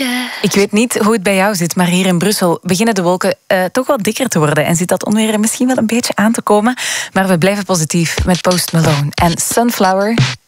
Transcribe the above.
zonnetje. Ik weet niet hoe het bij jou zit, maar hier in Brussel beginnen de wolken toch wat dikker te worden. En zit dat onweer misschien wel een beetje aan te komen. Maar we blijven positief met Post Malone en Sunflower.